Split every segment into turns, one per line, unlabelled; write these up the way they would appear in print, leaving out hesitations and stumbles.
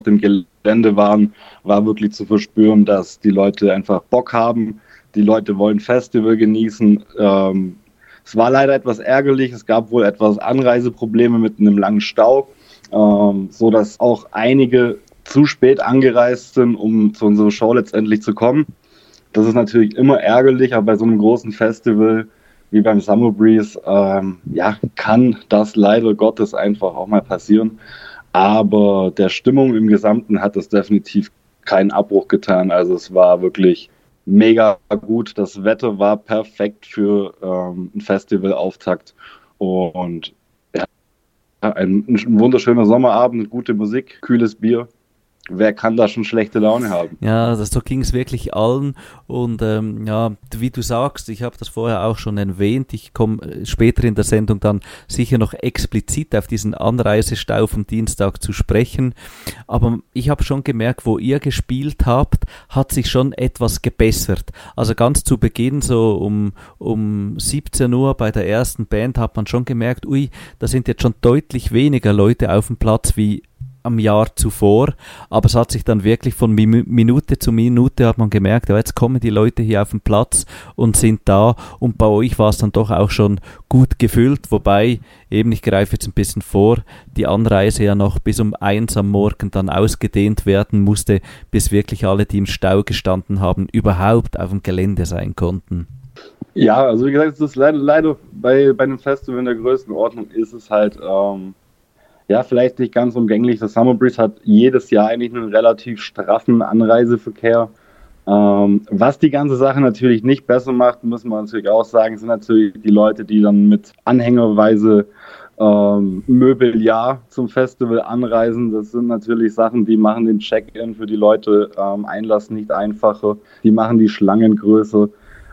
dem Gelände waren, war wirklich zu verspüren, dass die Leute einfach Bock haben. Die Leute wollen Festival genießen. Es war leider etwas ärgerlich. Es gab wohl etwas Anreiseprobleme mit einem langen Stau, so dass auch einige zu spät angereist sind, um zu unserer Show letztendlich zu kommen. Das ist natürlich immer ärgerlich, aber bei so einem großen Festival wie beim Summer Breeze, kann das leider Gottes einfach auch mal passieren. Aber der Stimmung im Gesamten hat es definitiv keinen Abbruch getan. Also es war wirklich mega gut. Das Wetter war perfekt für einen Festivalauftakt. Und ja, ein wunderschöner Sommerabend, gute Musik, kühles Bier. Wer kann da schon schlechte Laune haben?
Ja, so ging es wirklich allen und wie du sagst, ich habe das vorher auch schon erwähnt, ich komme später in der Sendung dann sicher noch explizit auf diesen Anreisestau vom Dienstag zu sprechen, aber ich habe schon gemerkt, wo ihr gespielt habt, hat sich schon etwas gebessert. Also ganz zu Beginn, so um 17 Uhr bei der ersten Band, hat man schon gemerkt, da sind jetzt schon deutlich weniger Leute auf dem Platz wie am Jahr zuvor, aber es hat sich dann wirklich von Minute zu Minute hat man gemerkt, ja, jetzt kommen die Leute hier auf den Platz und sind da und bei euch war es dann doch auch schon gut gefüllt, wobei eben, ich greife jetzt ein bisschen vor, die Anreise ja noch bis um 1 am Morgen dann ausgedehnt werden musste, bis wirklich alle, die im Stau gestanden haben, überhaupt auf dem Gelände sein konnten.
Ja, also wie gesagt, es ist leider bei einem Festival in der Größenordnung ist es halt vielleicht nicht ganz umgänglich. Das Summer Breeze hat jedes Jahr eigentlich einen relativ straffen Anreiseverkehr. Was die ganze Sache natürlich nicht besser macht, müssen wir natürlich auch sagen, sind natürlich die Leute, die dann mit anhängerweise Möbeljahr zum Festival anreisen. Das sind natürlich Sachen, die machen den Check-in für die Leute Einlass nicht einfacher. Die machen die Schlangen größer.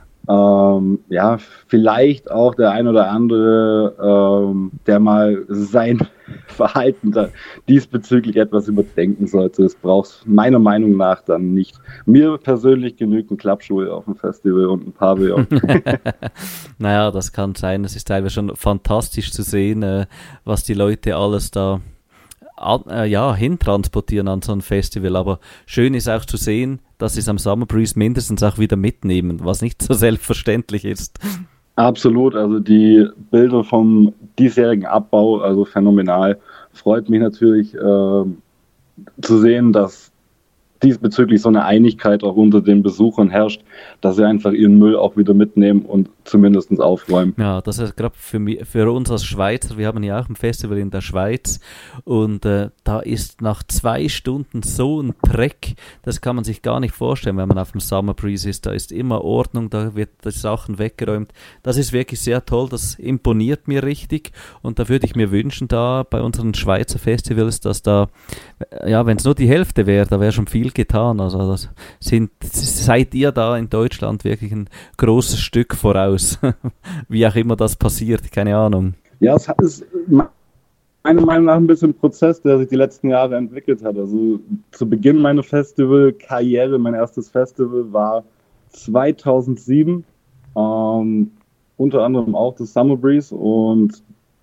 Vielleicht auch der ein oder andere, der mal sein Verhalten da diesbezüglich etwas überdenken sollte. Es braucht meiner Meinung nach dann nicht. Mir persönlich genügt ein Klappstuhl auf dem Festival und ein Pavillon.
Naja, das kann sein. Es ist teilweise schon fantastisch zu sehen, was die Leute alles da hintransportieren an so ein Festival, aber schön ist auch zu sehen, dass sie es am Summer Breeze mindestens auch wieder mitnehmen, was nicht so selbstverständlich ist.
Absolut, also die Bilder vom diesjährigen Abbau, also phänomenal. Freut mich natürlich zu sehen, dass diesbezüglich so eine Einigkeit auch unter den Besuchern herrscht, dass sie einfach ihren Müll auch wieder mitnehmen und zumindest aufräumen.
Ja, das ist gerade für uns als Schweizer, wir haben ja auch ein Festival in der Schweiz und da ist nach 2 Stunden so ein Dreck, das kann man sich gar nicht vorstellen, wenn man auf dem Summer Breeze ist. Da ist immer Ordnung, da wird die Sachen weggeräumt. Das ist wirklich sehr toll, das imponiert mir richtig und da würde ich mir wünschen, da bei unseren Schweizer Festivals, dass da, wenn es nur die Hälfte wäre, da wäre schon viel getan. Also seid ihr da in Deutschland wirklich ein großes Stück voraus. Wie auch immer das passiert, keine Ahnung.
Ja, es ist meiner Meinung nach ein bisschen ein Prozess, der sich die letzten Jahre entwickelt hat. Also zu Beginn meiner Festivalkarriere, mein erstes Festival war 2007, unter anderem auch das Summer Breeze und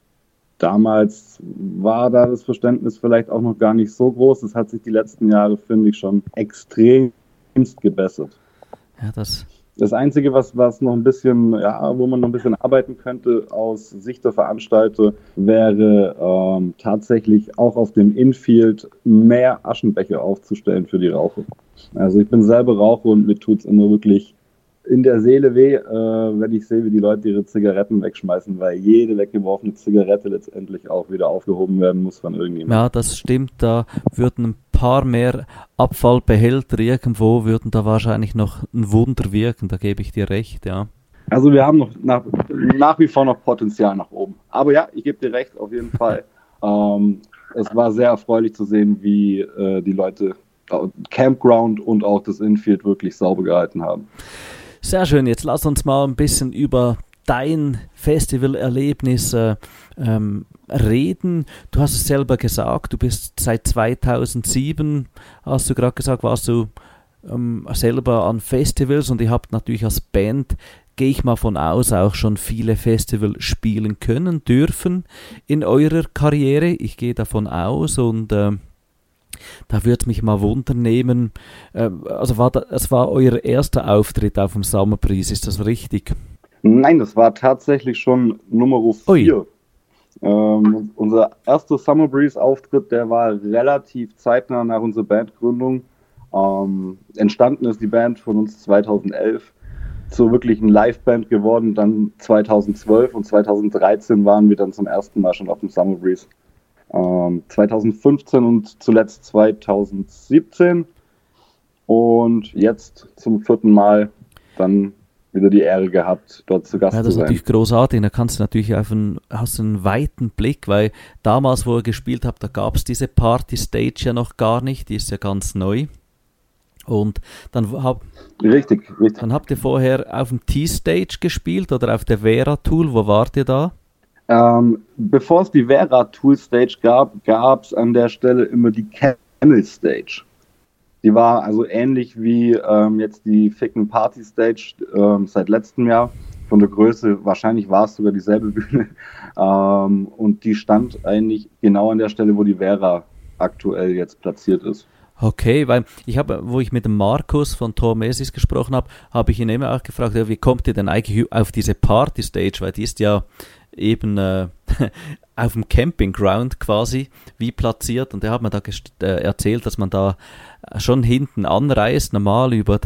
damals war da das Verständnis vielleicht auch noch gar nicht so groß. Es hat sich die letzten Jahre, finde ich, schon extremst gebessert.
Ja,
das Einzige, was noch ein bisschen, wo man noch ein bisschen arbeiten könnte aus Sicht der Veranstalter, wäre tatsächlich auch auf dem Infield mehr Aschenbecher aufzustellen für die Raucher. Also ich bin selber Raucher und mir tut es immer wirklich in der Seele weh, wenn ich sehe, wie die Leute ihre Zigaretten wegschmeißen, weil jede weggeworfene Zigarette letztendlich auch wieder aufgehoben werden muss von irgendjemandem.
Ja, das stimmt, da würden ein paar mehr Abfallbehälter irgendwo, würden da wahrscheinlich noch ein Wunder wirken, da gebe ich dir recht, ja.
Also wir haben noch nach wie vor noch Potenzial nach oben. Aber ja, ich gebe dir recht, auf jeden Fall. Es war sehr erfreulich zu sehen, wie die Leute Campground und auch das Infield wirklich sauber gehalten haben.
Sehr schön, jetzt lass uns mal ein bisschen über dein Festivalerlebnis reden. Du hast es selber gesagt, du bist seit 2007, hast du gerade gesagt, warst du selber an Festivals und ihr habt natürlich als Band, gehe ich mal von aus, auch schon viele Festivals spielen können, dürfen in eurer Karriere. Ich gehe davon aus und Da würde es mich mal wundern nehmen. Also es war euer erster Auftritt auf dem Summer Breeze, ist das richtig?
Nein, das war tatsächlich schon Nummer
Ui.
4. Unser erster Summer Breeze Auftritt, der war relativ zeitnah nach unserer Bandgründung. Entstanden ist die Band von uns 2011 zur wirklichen Live-Band geworden, dann 2012 und 2013 waren wir dann zum ersten Mal schon auf dem Summer Breeze. 2015 und zuletzt 2017 und jetzt zum 4. Mal dann wieder die Ehre gehabt, dort zu Gast zu sein.
Ja, das ist natürlich großartig. Da kannst du natürlich hast einen weiten Blick, weil damals, wo ihr gespielt habt, da gab es diese Party-Stage ja noch gar nicht, die ist ja ganz neu. Und dann
richtig.
Dann habt ihr vorher auf dem T-Stage gespielt oder auf der Vera-Tool, wo wart ihr da?
Bevor es die Vera-Tool-Stage gab es an der Stelle immer die Camel-Stage. Die war also ähnlich wie jetzt die Ficken Party Stage seit letztem Jahr. Von der Größe, wahrscheinlich war es sogar dieselbe Bühne. Und die stand eigentlich genau an der Stelle, wo die Vera aktuell jetzt platziert ist.
Okay, weil wo ich mit dem Markus von Tormesis gesprochen habe, habe ich ihn immer auch gefragt, ja, wie kommt ihr denn eigentlich auf diese Party Stage, weil die ist ja eben auf dem Campingground quasi wie platziert, und er hat mir da erzählt, dass man da schon hinten anreist, normal über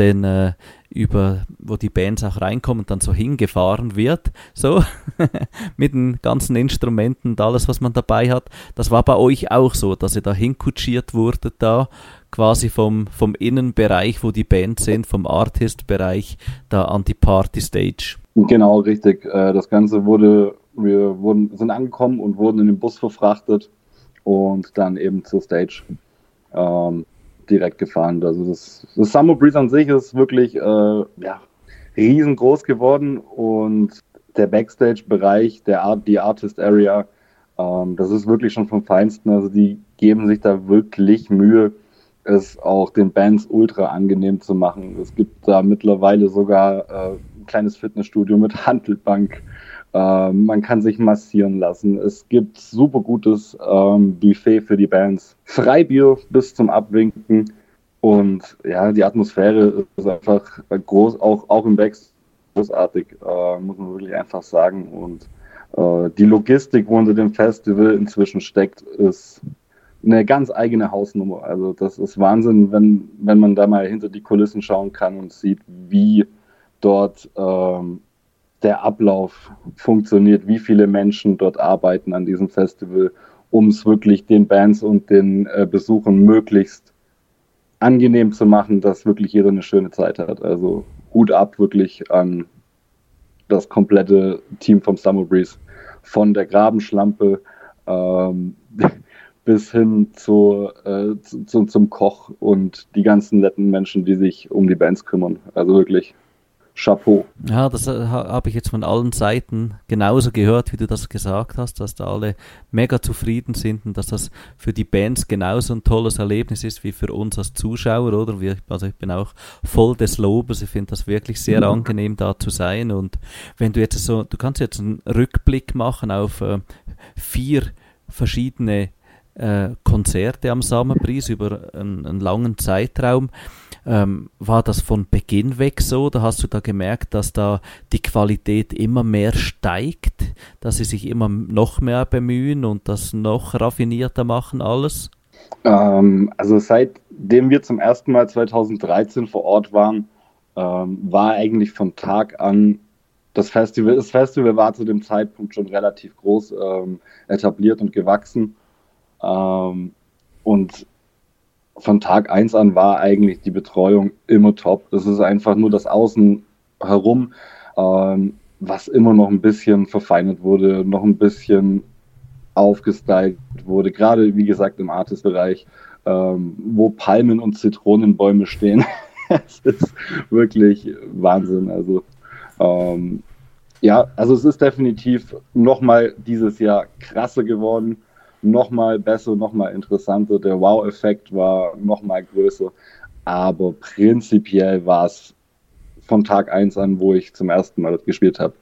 wo die Bands auch reinkommen und dann so hingefahren wird, so mit den ganzen Instrumenten und alles, was man dabei hat. Das war bei euch auch so, dass ihr da hinkutschiert wurdet da, quasi vom Innenbereich, wo die Bands sind, vom Artist-Bereich da an die Party-Stage.
Genau, richtig. Das Ganze sind angekommen und wurden in den Bus verfrachtet und dann eben zur Stage direkt gefahren. Also das Summer Breeze an sich ist wirklich riesengroß geworden, und der Backstage-Bereich, die Artist Area, das ist wirklich schon vom Feinsten. Also die geben sich da wirklich Mühe, es auch den Bands ultra angenehm zu machen. Es gibt da mittlerweile sogar ein kleines Fitnessstudio mit Hantelbank. Man kann sich massieren lassen. Es gibt super gutes Buffet für die Bands. Freibier bis zum Abwinken. Und ja, die Atmosphäre ist einfach groß, auch im Backstage großartig, muss man wirklich einfach sagen. Und die Logistik, wo unter dem Festival inzwischen steckt, ist eine ganz eigene Hausnummer. Also das ist Wahnsinn, wenn man da mal hinter die Kulissen schauen kann und sieht, wie dort der Ablauf funktioniert, wie viele Menschen dort arbeiten an diesem Festival, um es wirklich den Bands und den Besuchern möglichst angenehm zu machen, dass wirklich jeder eine schöne Zeit hat. Also Hut ab wirklich an das komplette Team vom Summer Breeze. Von der Grabenschlampe bis hin zum Koch und die ganzen netten Menschen, die sich um die Bands kümmern. Also wirklich Chapeau.
Ja, das habe ich jetzt von allen Seiten genauso gehört, wie du das gesagt hast, dass da alle mega zufrieden sind und dass das für die Bands genauso ein tolles Erlebnis ist wie für uns als Zuschauer, oder? Also ich bin auch voll des Lobes, ich finde das wirklich sehr angenehm, da zu sein. Und wenn du du kannst jetzt einen Rückblick machen auf 4 verschiedene Konzerte am Summer Breeze über einen langen Zeitraum. War das von Beginn weg so? Da hast du da gemerkt, dass da die Qualität immer mehr steigt, dass sie sich immer noch mehr bemühen und das noch raffinierter machen alles?
Also seitdem wir zum ersten Mal 2013 vor Ort waren, war eigentlich von Tag an das Festival war zu dem Zeitpunkt schon relativ groß etabliert und gewachsen. Und von Tag 1 an war eigentlich die Betreuung immer top. Das ist einfach nur das Außen herum, was immer noch ein bisschen verfeinert wurde, noch ein bisschen aufgestylt wurde. Gerade, wie gesagt, im Artist-Bereich, wo Palmen und Zitronenbäume stehen. Es ist wirklich Wahnsinn. Also, also es ist definitiv nochmal dieses Jahr krasser geworden. Nochmal besser, nochmal interessanter. Der Wow-Effekt war nochmal größer. Aber prinzipiell war es von Tag 1 an, wo ich zum ersten Mal gespielt habe,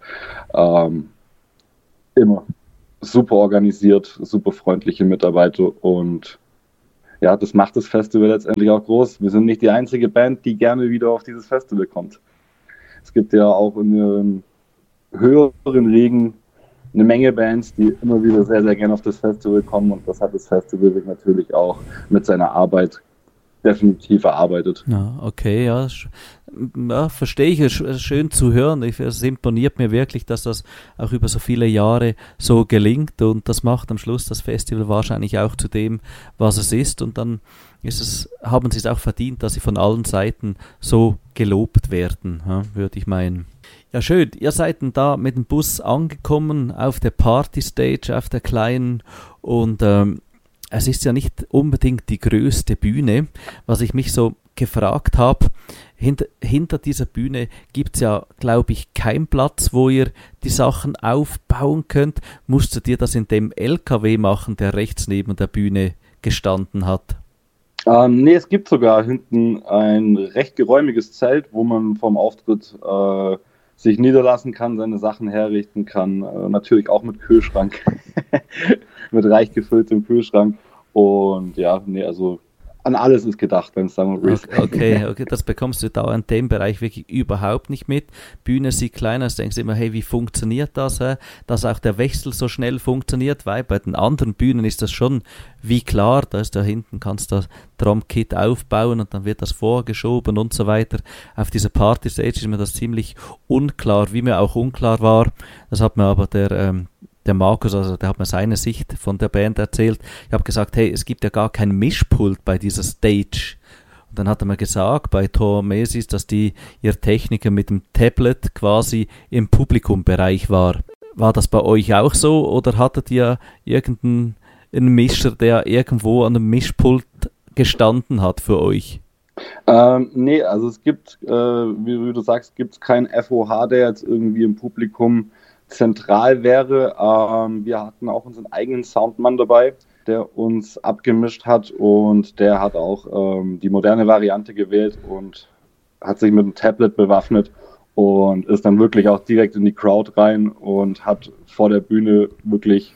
immer super organisiert, super freundliche Mitarbeiter und ja, das macht das Festival letztendlich auch groß. Wir sind nicht die einzige Band, die gerne wieder auf dieses Festival kommt. Es gibt ja auch in den höheren Ligen eine Menge Bands, die immer wieder sehr, sehr gerne auf das Festival kommen, und das hat das Festival sich natürlich auch mit seiner Arbeit definitiv erarbeitet.
Ja, okay, ja, ja, verstehe ich, es ist schön zu hören. Es imponiert mir wirklich, dass das auch über so viele Jahre so gelingt, und das macht am Schluss das Festival wahrscheinlich auch zu dem, was es ist, und dann haben sie es auch verdient, dass sie von allen Seiten so gelobt werden, ja, würde ich meinen. Ja, schön. Ihr seid dann da mit dem Bus angekommen auf der Party-Stage, auf der kleinen, und es ist ja nicht unbedingt die größte Bühne. Was ich mich so gefragt habe, hinter dieser Bühne gibt es ja, glaube ich, keinen Platz, wo ihr die Sachen aufbauen könnt. Musstet ihr das in dem LKW machen, der rechts neben der Bühne gestanden hat?
Nee, es gibt sogar hinten ein recht geräumiges Zelt, wo man vom Auftritt sich niederlassen kann, seine Sachen herrichten kann. Natürlich auch mit Kühlschrank, mit reich gefülltem Kühlschrank. Und ja, nee, also an alles ist gedacht beim Summer Breeze.
Okay, das bekommst du da in dem Bereich wirklich überhaupt nicht mit. Bühne sieht kleiner, du denkst immer, hey, wie funktioniert das? Dass auch der Wechsel so schnell funktioniert, weil bei den anderen Bühnen ist das schon wie klar, da ist da hinten, kannst du das Drumkit aufbauen und dann wird das vorgeschoben und so weiter. Auf dieser Party-Stage ist mir das ziemlich unklar, wie mir auch unklar war. Das hat mir aber der Markus, also der hat mir seine Sicht von der Band erzählt. Ich habe gesagt, hey, es gibt ja gar kein Mischpult bei dieser Stage. Und dann hat er mir gesagt, bei Tormesis, dass ihr Techniker mit dem Tablet quasi im Publikumbereich war. War das bei euch auch so, oder hattet ihr irgendeinen Mischer, der irgendwo an einem Mischpult gestanden hat für euch?
Nee, also es gibt, wie du sagst, gibt es keinen FOH, der jetzt irgendwie im Publikum zentral wäre. Wir hatten auch unseren eigenen Soundmann dabei, der uns abgemischt hat, und der hat auch die moderne Variante gewählt und hat sich mit einem Tablet bewaffnet und ist dann wirklich auch direkt in die Crowd rein und hat vor der Bühne wirklich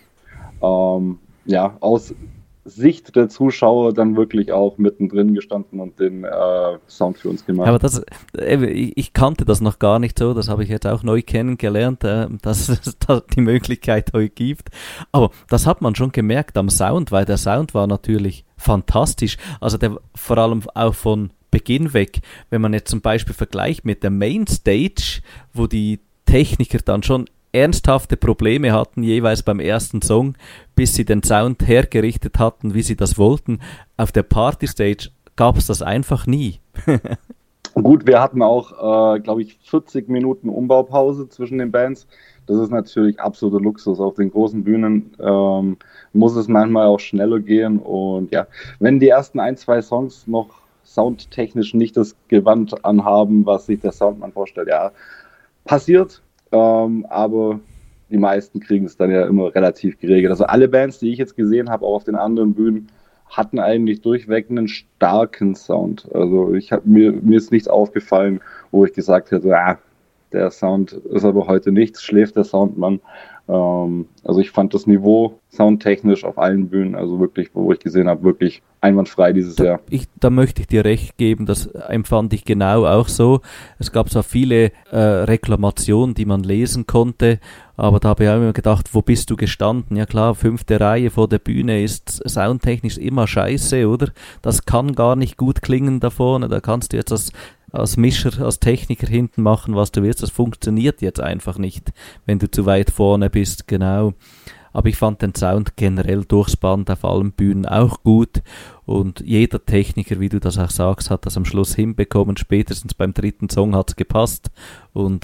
aus Sicht der Zuschauer dann wirklich auch mittendrin gestanden und den Sound für uns gemacht.
Aber ich kannte das noch gar nicht so, das habe ich jetzt auch neu kennengelernt, dass es da die Möglichkeit heute gibt. Aber das hat man schon gemerkt am Sound, weil der Sound war natürlich fantastisch. Also der vor allem auch von Beginn weg, wenn man jetzt zum Beispiel vergleicht mit der Mainstage, wo die Techniker dann schon ernsthafte Probleme hatten, jeweils beim ersten Song, bis sie den Sound hergerichtet hatten, wie sie das wollten. Auf der Partystage gab es das einfach nie.
Gut, wir hatten auch, glaube ich, 40 Minuten Umbaupause zwischen den Bands. Das ist natürlich absoluter Luxus. Auf den großen Bühnen muss es manchmal auch schneller gehen. Und ja, wenn die ersten 1-2 Songs noch soundtechnisch nicht das Gewand anhaben, was sich der Soundmann vorstellt, ja, passiert. Aber die meisten kriegen es dann ja immer relativ geregelt. Also alle Bands, die ich jetzt gesehen habe, auch auf den anderen Bühnen, hatten eigentlich durchweg einen starken Sound. Also mir ist nichts aufgefallen, wo ich gesagt hätte, der Sound ist aber heute nichts, schläft der Soundmann. Also ich fand das Niveau soundtechnisch auf allen Bühnen, also wirklich, wo ich gesehen habe, wirklich einwandfrei dieses Jahr.
Da möchte ich dir recht geben, das empfand ich genau auch so. Es gab zwar viele Reklamationen, die man lesen konnte, aber da habe ich auch immer gedacht, wo bist du gestanden? Ja klar, 5. Reihe vor der Bühne ist soundtechnisch immer scheiße, oder? Das kann gar nicht gut klingen da vorne, da kannst du jetzt als Mischer, als Techniker hinten machen, was du willst. Das funktioniert jetzt einfach nicht, wenn du zu weit vorne bist, genau. Aber ich fand den Sound generell durchs Band auf allen Bühnen auch gut. Und jeder Techniker, wie du das auch sagst, hat das am Schluss hinbekommen. Spätestens beim 3. Song hat es gepasst. Und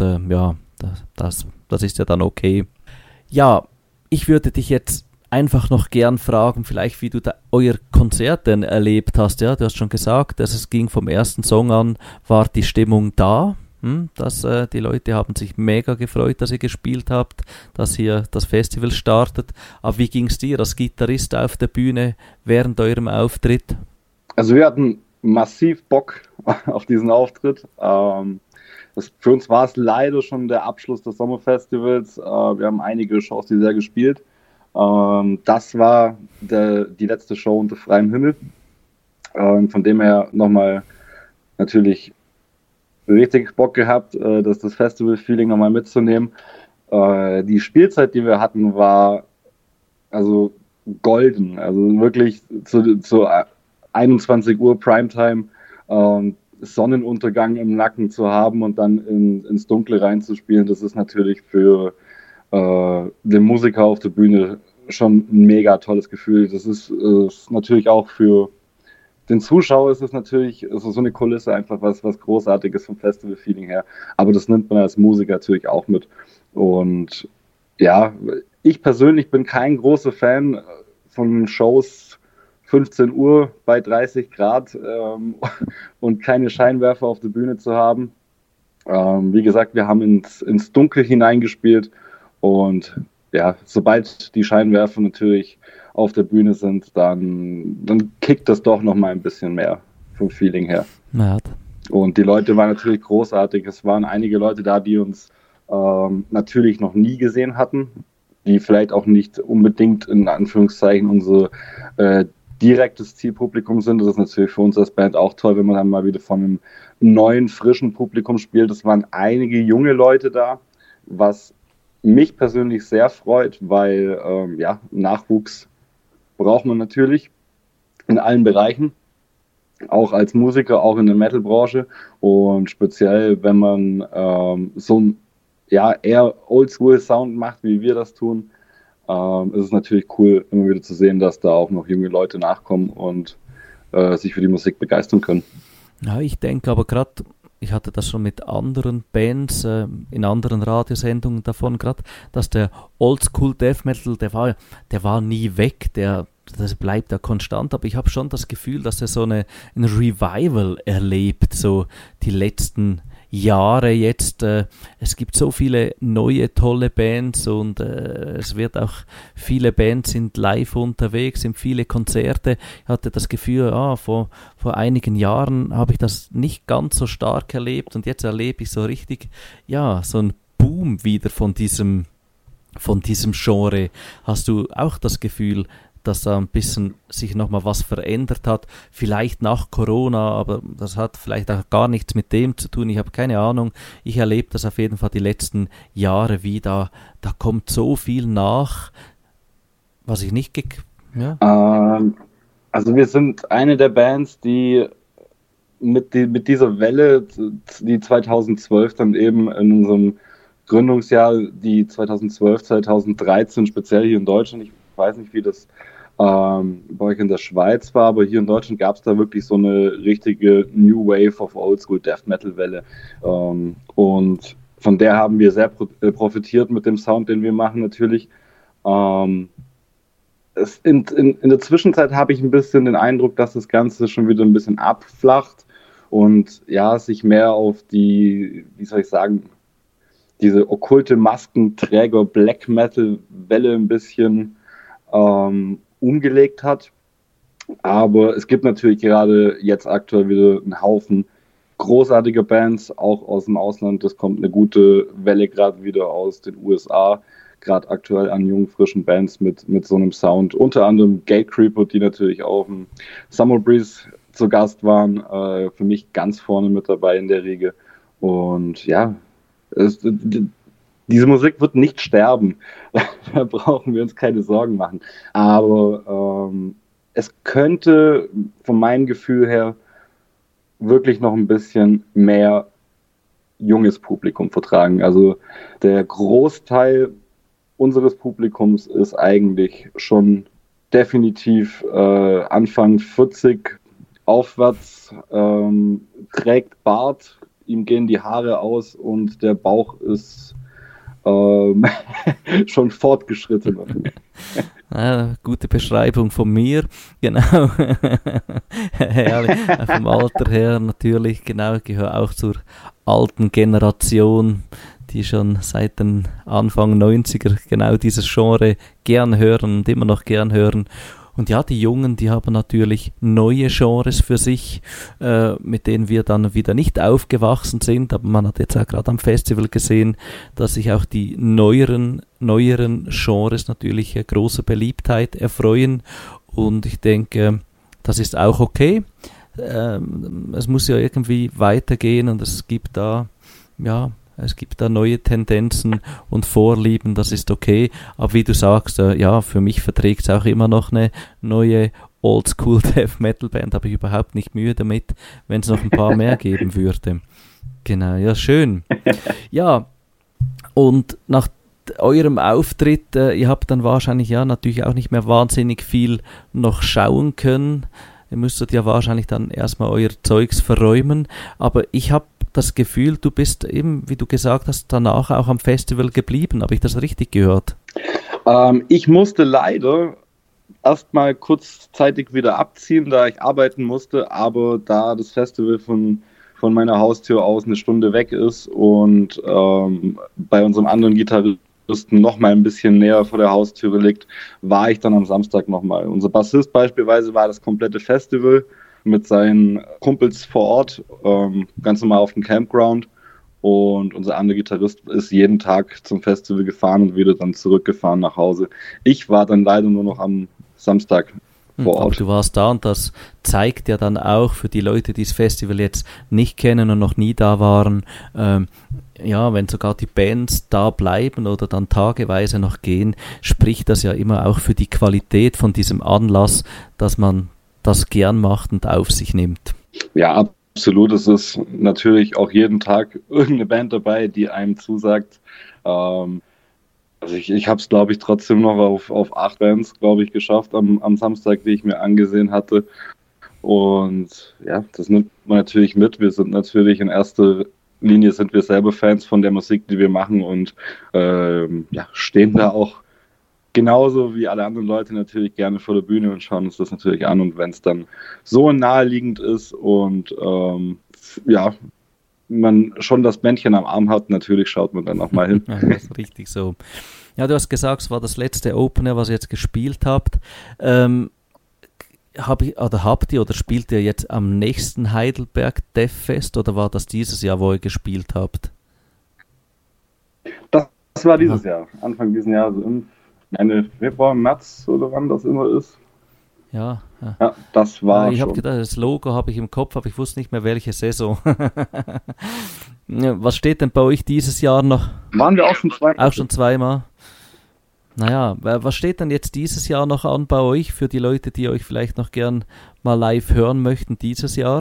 das ist ja dann okay. Ja, ich würde dich jetzt einfach noch gern fragen, vielleicht wie du euer Konzert denn erlebt hast. Ja, du hast schon gesagt, dass es ging vom ersten Song an, war die Stimmung da. Die Leute haben sich mega gefreut, dass ihr gespielt habt, dass hier das Festival startet. Aber wie ging es dir als Gitarrist auf der Bühne während eurem Auftritt?
Also wir hatten massiv Bock auf diesen Auftritt. Für uns war es leider schon der Abschluss des Sommerfestivals. Wir haben einige Shows dieses Jahr gespielt. Das war die letzte Show unter freiem Himmel. Von dem her nochmal natürlich richtig Bock gehabt, das Festival-Feeling nochmal mitzunehmen. Die Spielzeit, die wir hatten, war also golden. Also wirklich zu 21 Uhr Primetime, Sonnenuntergang im Nacken zu haben und dann ins Dunkle reinzuspielen, das ist natürlich für den Musiker auf der Bühne schon ein mega tolles Gefühl. Das ist natürlich auch für den Zuschauer ist es natürlich so eine Kulisse einfach was Großartiges vom Festival-Feeling her. Aber das nimmt man als Musiker natürlich auch mit. Und ja, ich persönlich bin kein großer Fan von Shows 15 Uhr bei 30 Grad und keine Scheinwerfer auf der Bühne zu haben. Wie gesagt, wir haben ins Dunkel hineingespielt und ja, sobald die Scheinwerfer natürlich auf der Bühne sind, dann kickt das doch noch mal ein bisschen mehr vom Feeling her.
Ja.
Und die Leute waren natürlich großartig. Es waren einige Leute da, die uns natürlich noch nie gesehen hatten, die vielleicht auch nicht unbedingt in Anführungszeichen unser direktes Zielpublikum sind. Das ist natürlich für uns als Band auch toll, wenn man dann mal wieder von einem neuen, frischen Publikum spielt. Es waren einige junge Leute da, was mich persönlich sehr freut, weil Nachwuchs braucht man natürlich in allen Bereichen, auch als Musiker, auch in der Metal-Branche und speziell, wenn man so ein eher Oldschool-Sound macht, wie wir das tun, ist es natürlich cool, immer wieder zu sehen, dass da auch noch junge Leute nachkommen und sich für die Musik begeistern können.
Ja, ich denke aber gerade, ich hatte das schon mit anderen Bands in anderen Radiosendungen davon, gerade, dass der Oldschool Death Metal, der war nie weg, das bleibt ja konstant, aber ich habe schon das Gefühl, dass er so ein Revival erlebt, so die letzten Jahre jetzt. Es gibt so viele neue, tolle Bands und es wird auch, viele Bands sind live unterwegs, sind viele Konzerte. Ich hatte das Gefühl, vor einigen Jahren habe ich das nicht ganz so stark erlebt und jetzt erlebe ich so richtig, so einen Boom wieder von diesem Genre. Hast du auch das Gefühl, dass da ein bisschen sich nochmal was verändert hat, vielleicht nach Corona, aber das hat vielleicht auch gar nichts mit dem zu tun, ich habe keine Ahnung. Ich erlebe das auf jeden Fall die letzten Jahre wieder, da kommt so viel nach, was ich nicht
Also wir sind eine der Bands, die mit dieser Welle, die 2012 dann eben in unserem Gründungsjahr, die 2012, 2013 speziell hier in Deutschland, ich weiß nicht, wie das bei euch in der Schweiz war, aber hier in Deutschland gab es da wirklich so eine richtige New Wave of Oldschool Death Metal Welle. Und von der haben wir sehr profitiert mit dem Sound, den wir machen natürlich. In der Zwischenzeit habe ich ein bisschen den Eindruck, dass das Ganze schon wieder ein bisschen abflacht und sich mehr auf die, wie soll ich sagen, diese okkulte Maskenträger Black Metal Welle ein bisschen umgelegt hat. Aber es gibt natürlich gerade jetzt aktuell wieder einen Haufen großartiger Bands, auch aus dem Ausland. Das kommt eine gute Welle gerade wieder aus den USA, gerade aktuell an jungen, frischen Bands mit so einem Sound. Unter anderem Gatecreeper, die natürlich auch im Summer Breeze zu Gast waren. Für mich ganz vorne mit dabei in der Riege. Und diese Musik wird nicht sterben. Da brauchen wir uns keine Sorgen machen. Aber es könnte von meinem Gefühl her wirklich noch ein bisschen mehr junges Publikum vertragen. Also der Großteil unseres Publikums ist eigentlich schon definitiv Anfang 40 aufwärts, trägt Bart, ihm gehen die Haare aus und der Bauch ist schon fortgeschritten.
Gute Beschreibung von mir, genau. Herrlich. Vom Alter her natürlich, genau, ich gehöre auch zur alten Generation, die schon seit den Anfang 90er genau dieses Genre gern hören und immer noch gern hören. Und ja, die Jungen, die haben natürlich neue Genres für sich, mit denen wir dann wieder nicht aufgewachsen sind. Aber man hat jetzt auch gerade am Festival gesehen, dass sich auch die neueren Genres natürlich großer Beliebtheit erfreuen. Und ich denke, das ist auch okay. Es muss ja irgendwie weitergehen und es gibt da neue Tendenzen und Vorlieben, das ist okay. Aber wie du sagst, für mich verträgt es auch immer noch eine neue Oldschool Death Metal Band, habe ich überhaupt nicht Mühe damit, wenn es noch ein paar mehr geben würde. Genau, ja, schön. Ja, und nach eurem Auftritt, ihr habt dann wahrscheinlich natürlich auch nicht mehr wahnsinnig viel noch schauen können. Ihr müsstet ja wahrscheinlich dann erstmal euer Zeugs verräumen, aber ich habe das Gefühl, du bist eben, wie du gesagt hast, danach auch am Festival geblieben. Habe ich das richtig gehört?
Ich musste leider erstmal kurzzeitig wieder abziehen, da ich arbeiten musste, aber da das Festival von meiner Haustür aus eine Stunde weg ist und bei unserem anderen Gitarristen noch mal ein bisschen näher vor der Haustüre liegt, war ich dann am Samstag nochmal. Unser Bassist beispielsweise war das komplette Festival mit seinen Kumpels vor Ort, ganz normal auf dem Campground, und unser anderer Gitarrist ist jeden Tag zum Festival gefahren und wieder dann zurückgefahren nach Hause. Ich war dann leider nur noch am Samstag vor Ort.
Aber du warst da und das zeigt ja dann auch für die Leute, die das Festival jetzt nicht kennen und noch nie da waren, wenn sogar die Bands da bleiben oder dann tageweise noch gehen, spricht das ja immer auch für die Qualität von diesem Anlass, dass man das gern macht und auf sich nimmt.
Ja, absolut. Es ist natürlich auch jeden Tag irgendeine Band dabei, die einem zusagt. Also ich habe es, glaube ich, trotzdem noch auf 8 Bands, glaube ich, geschafft am Samstag, die ich mir angesehen hatte. Und ja, das nimmt man natürlich mit. Wir sind natürlich in erster Linie sind wir selber Fans von der Musik, die wir machen, und stehen da auch genauso wie alle anderen Leute natürlich gerne vor der Bühne und schauen uns das natürlich an. Und wenn es dann so naheliegend ist und man schon das Bändchen am Arm hat, natürlich schaut man dann auch mal hin.
Ja, das ist richtig so. Ja, du hast gesagt, es war das letzte Opener, was ihr jetzt gespielt habt. Habt ihr oder spielt ihr jetzt am nächsten Heidelberg Death Fest oder war das dieses Jahr, wo ihr gespielt habt?
Das war dieses Jahr, Anfang dieses Jahres, also im Februar, März oder wann das immer ist.
Ja,
das war
ich habe gedacht, das Logo habe ich im Kopf, aber ich wusste nicht mehr, welche Saison. Was steht denn bei euch dieses Jahr noch?
Waren wir auch schon zweimal?
Auch schon zweimal. Naja, was steht denn jetzt dieses Jahr noch an bei euch für die Leute, die euch vielleicht noch gern mal live hören möchten dieses Jahr?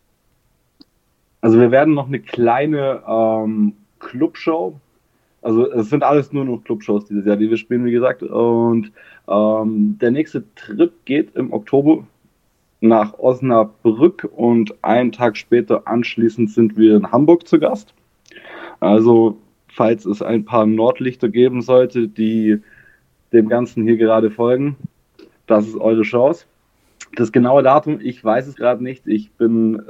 Also wir werden noch eine kleine Clubshow. Also es sind alles nur noch Clubshows dieses Jahr, die wir spielen, wie gesagt. Und der nächste Trip geht im Oktober nach Osnabrück und einen Tag später anschließend sind wir in Hamburg zu Gast. Also falls es ein paar Nordlichter geben sollte, die dem Ganzen hier gerade folgen, das ist eure Chance. Das genaue Datum, ich weiß es gerade nicht. Ich bin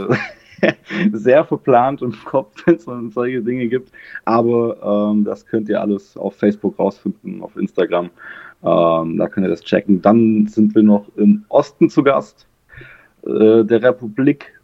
sehr verplant im Kopf, wenn es solche Dinge gibt. Aber das könnt ihr alles auf Facebook rausfinden, auf Instagram. Da könnt ihr das checken. Dann sind wir noch im Osten zu Gast, der Republik,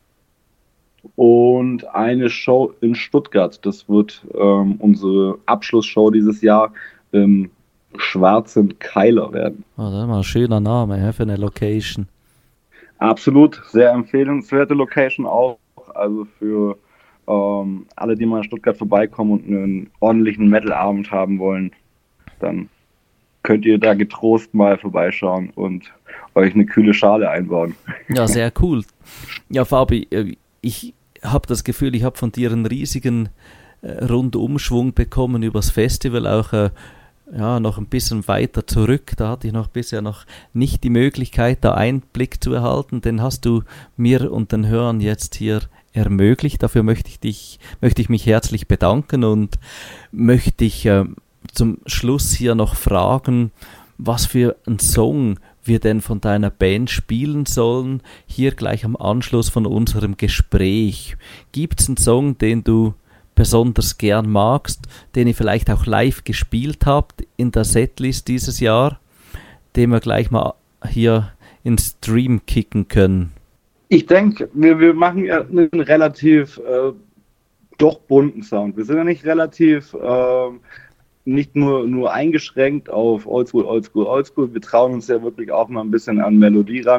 und eine Show in Stuttgart. Das wird unsere Abschlussshow dieses Jahr im Schwarzen Keiler werden.
Oh, das ist mal ein schöner Name für eine Location.
Absolut, sehr empfehlenswerte Location auch. Also für alle, die mal in Stuttgart vorbeikommen und einen ordentlichen Metal-Abend haben wollen, dann könnt ihr da getrost mal vorbeischauen und euch eine kühle Schale einbauen. Ja,
sehr cool. Ja, Fabi, ich habe das Gefühl, ich habe von dir einen riesigen Rundumschwung bekommen übers Festival, auch noch ein bisschen weiter zurück. Da hatte ich bisher noch nicht die Möglichkeit, da Einblick zu erhalten. Den hast du mir und den Hörern jetzt hier ermöglicht. Dafür möchte ich mich herzlich bedanken und möchte ich zum Schluss hier noch fragen, was für ein Song wir denn von deiner Band spielen sollen, hier gleich am Anschluss von unserem Gespräch. Gibt es einen Song, den du besonders gern magst, den ihr vielleicht auch live gespielt habt in der Setlist dieses Jahr, den wir gleich mal hier ins Stream kicken können? Ich denke, wir machen ja einen relativ doch bunten Sound. Wir sind ja nicht relativ nicht nur eingeschränkt auf Oldschool. Wir trauen uns ja wirklich auch mal ein bisschen an Melodie ran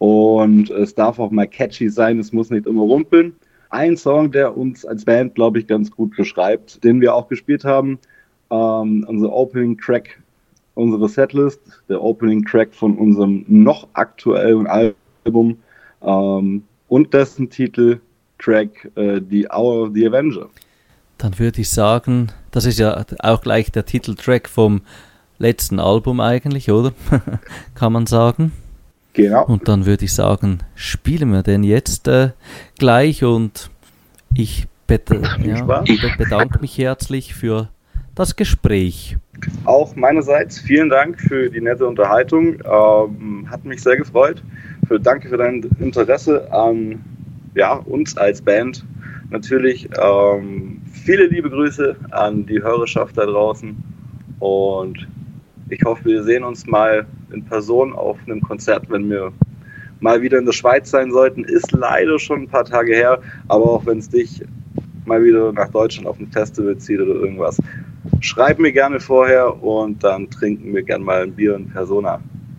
und es darf auch mal catchy sein, es muss nicht immer rumpeln. Ein Song, der uns als Band, glaube ich, ganz gut beschreibt, den wir auch gespielt haben, unser Opening Track, unsere Setlist, der Opening Track von unserem noch aktuellen Album und dessen Titeltrack The Hour of the Avenger.
Dann würde ich sagen, das ist ja auch gleich der Titeltrack vom letzten Album eigentlich, oder? Kann man sagen.
Genau.
Und dann würde ich sagen, spielen wir den jetzt gleich und ich bedanke mich herzlich für das Gespräch.
Auch meinerseits vielen Dank für die nette Unterhaltung. Hat mich sehr gefreut. Danke für dein Interesse an uns als Band. Natürlich viele liebe Grüße an die Hörerschaft da draußen. Und ich hoffe, wir sehen uns mal in Person auf einem Konzert, wenn wir mal wieder in der Schweiz sein sollten. Ist leider schon ein paar Tage her, aber auch wenn es dich mal wieder nach Deutschland auf ein Festival zieht oder irgendwas, schreib mir gerne vorher und dann trinken wir gerne mal ein Bier in Persona.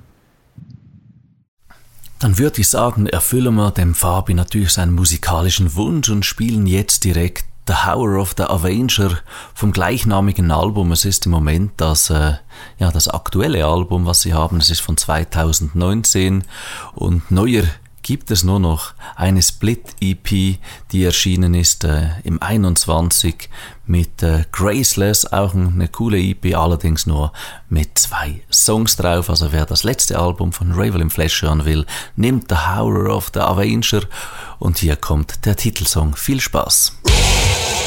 Dann würde ich sagen, erfüllen wir dem Fabi natürlich seinen musikalischen Wunsch und spielen jetzt direkt The Hour of the Avenger vom gleichnamigen Album. Es ist im Moment das aktuelle Album, was sie haben. Es ist von 2019 und neuer gibt es nur noch eine Split-EP, die erschienen ist im 21 mit Graceless, auch eine coole EP, allerdings nur mit 2 Songs drauf. Also wer das letzte Album von Ravel in Flesh hören will, nimmt The Hour of the Avenger und hier kommt der Titelsong. Viel Spaß!